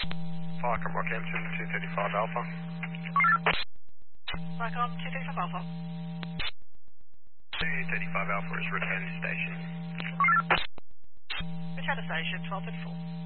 Falcon Rockhampton, 235 Alpha. Welcome to 235 Alpha. 235 Alpha is return to station. Return to station, 1234.